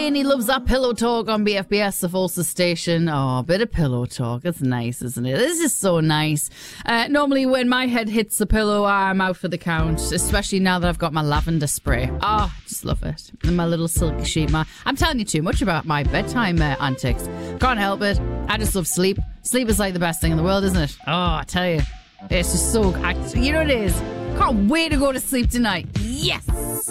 Shane, he loves that pillow talk on BFBS, the Falsa station. Oh, a bit of pillow talk. It's nice, isn't it? This is so nice. Normally, when my head hits the pillow, I'm out for the count, especially now that I've got my lavender spray. Oh, I just love it. And my little silky sheet. I'm telling you too much about my bedtime antics. Can't help it. I just love sleep. Sleep is like the best thing in the world, isn't it? Oh, I tell you. It's just so... you know what it is? Can't wait to go to sleep tonight. Yes!